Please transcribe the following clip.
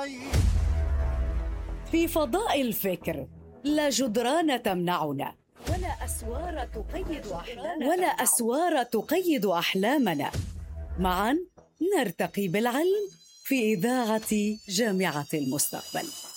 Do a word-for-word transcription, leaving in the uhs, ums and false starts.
في فضاء الفكر لا جدران تمنعنا، ولا أسوار تقيد أحلامنا، ولا أسوار تقيد أحلامنا. معا نرتقي بالعلم في إذاعة جامعة المستقبل.